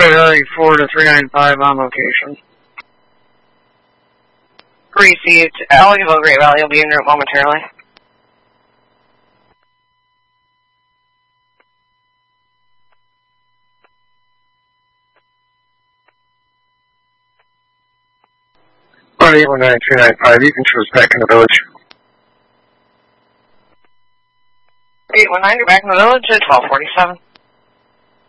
Valley 4 to 395 on location. Received. Elgiville, Great Valley will be en route momentarily. On 819395, you can choose back in the village. 819, you're back in the village at 1247.